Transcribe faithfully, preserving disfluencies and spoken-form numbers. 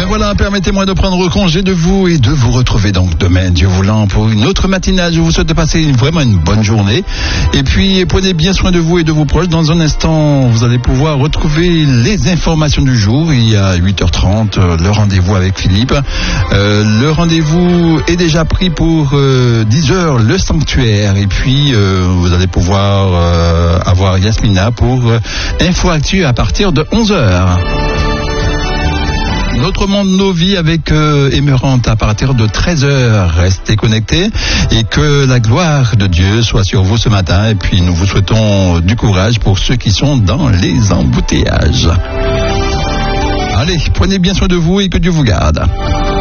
Mais voilà, permettez-moi de prendre congé de vous et de vous retrouver donc demain, Dieu voulant, pour une autre matinale. Je vous souhaite de passer vraiment une bonne journée. Et puis, prenez bien soin de vous et de vos proches. Dans un instant, vous allez pouvoir retrouver les informations du jour. Il y a huit heures trente, le rendez-vous avec Philippe. Euh, le rendez-vous est déjà pris pour euh, dix heures, le sanctuaire. Et puis, euh, vous allez pouvoir euh, avoir Yasmina pour euh, Info Actu à partir de onze heures. Notre monde, nos vies avec euh, Émeraude à partir de treize heures. Restez connectés et que la gloire de Dieu soit sur vous ce matin. Et puis nous vous souhaitons du courage pour ceux qui sont dans les embouteillages. Allez, prenez bien soin de vous et que Dieu vous garde.